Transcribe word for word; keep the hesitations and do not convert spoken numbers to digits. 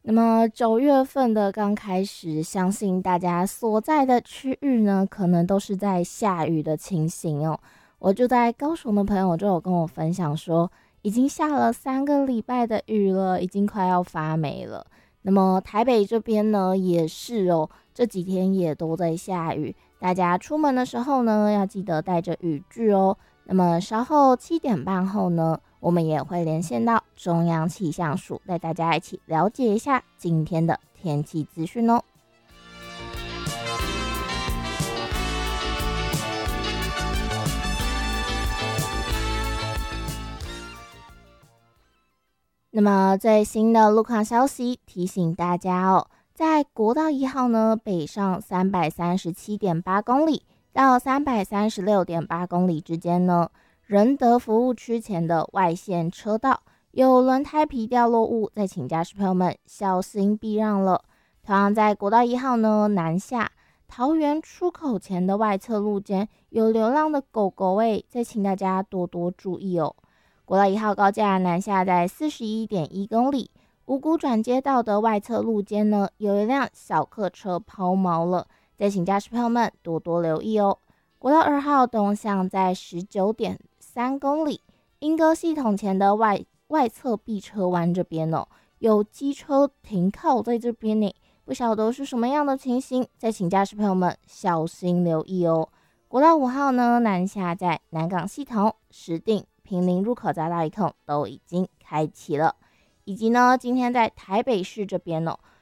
那么九月份的刚开始，相信大家所在的区域呢，可能都是在下雨的情形哦。我住在高雄的朋友就有跟我分享说，已经下了三个礼拜的雨了，已经快要发霉了。那么台北这边呢，也是哦，这几天也都在下雨，大家出门的时候呢，要记得带着雨具哦。那么稍后七点半后呢，我们也会连线到中央气象署，带大家一起了解一下今天的天气资讯哦。那么最新的路况消息提醒大家哦，在国道一号呢，北上三百三十七点八公里到三百三十六点八公里之间呢，仁德服务区前的外线车道有轮胎皮掉落物，再请驾驶朋友们小心避让了。同样在国道一号呢，南下桃园出口前的外侧路肩有流浪的狗狗诶，再请大家多多注意哦。国道一号高架南下在四十一点一公里，五股转接道的外侧路肩呢，有一辆小客车抛锚了，再请驾驶朋友们多多留意哦。国道二号东向在十九点三公里，莺歌系统前的外外侧避车弯这边哦，有机车停靠在这边呢，不晓得是什么样的情形，再请驾驶朋友们小心留意哦。国道五号呢，南下在南港系统、石碇、坪林入口匝道一控都已经开启了，以及呢，今天在台北市这边哦，